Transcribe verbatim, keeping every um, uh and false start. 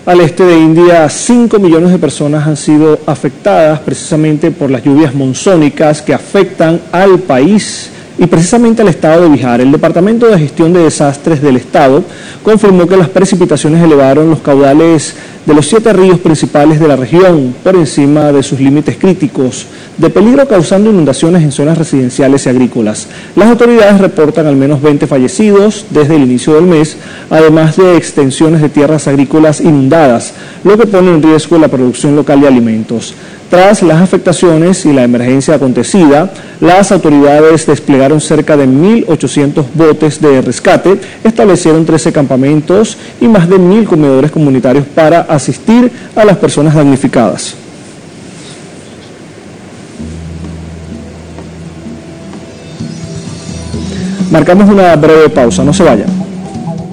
Al este de India, cinco millones de personas han sido afectadas precisamente por las lluvias monzónicas que afectan al país y precisamente al estado de Bihar. El Departamento de Gestión de Desastres del estado confirmó que las precipitaciones elevaron los caudales de los siete ríos principales de la región por encima de sus límites críticos de peligro, causando inundaciones en zonas residenciales y agrícolas. Las autoridades reportan al menos veinte fallecidos desde el inicio del mes, además de extensiones de tierras agrícolas inundadas, lo que pone en riesgo la producción local de alimentos. Tras las afectaciones y la emergencia acontecida, las autoridades desplegaron cerca de mil ochocientos botes de rescate, establecieron trece campamentos y más de mil comedores comunitarios para asistir a las personas damnificadas. Marcamos una breve pausa, no se vayan.